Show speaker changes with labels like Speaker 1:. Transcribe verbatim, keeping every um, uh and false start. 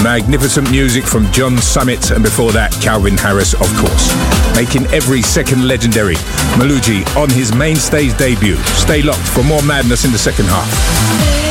Speaker 1: Magnificent music from John Summit, and before that, Calvin Harris, of course. Making every second legendary, Maluji on his main stage debut. Stay locked for more madness in the second half.